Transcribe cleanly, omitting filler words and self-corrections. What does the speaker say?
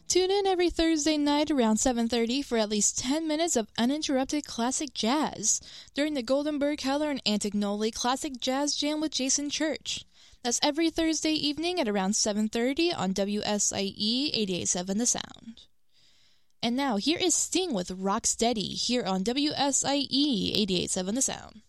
Tune in every Thursday night around 7:30 for at least 10 minutes of uninterrupted classic jazz during the Goldenberg Keller and Antignoli Classic Jazz Jam with Jason Church. That's every Thursday evening at around 7:30 on WSIE 88.7 The Sound. And now, here is Sting with Rocksteady here on WSIE 88.7 The Sound.